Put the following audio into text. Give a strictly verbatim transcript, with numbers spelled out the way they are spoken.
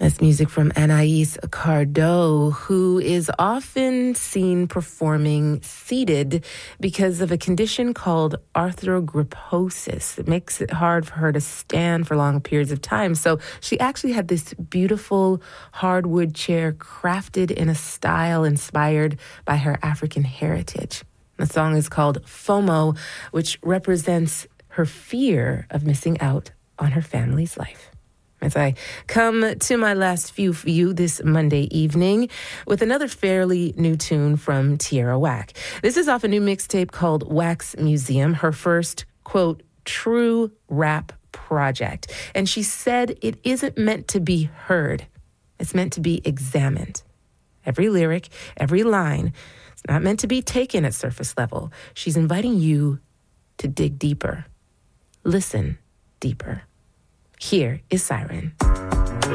That's music from Anaïs Cardot, who is often seen performing seated because of a condition called arthrogryposis. It makes it hard for her to stand for long periods of time. So she actually had this beautiful hardwood chair crafted in a style inspired by her African heritage. The song is called FOMO, which represents her fear of missing out on her family's life. As I come to my last few for you this Monday evening with another fairly new tune from Tierra Whack. This is off a new mixtape called Wax Museum, her first, quote, true rap project. And she said it isn't meant to be heard. It's meant to be examined. Every lyric, every line, it's not meant to be taken at surface level. She's inviting you to dig deeper. Listen deeper. Here is Siren.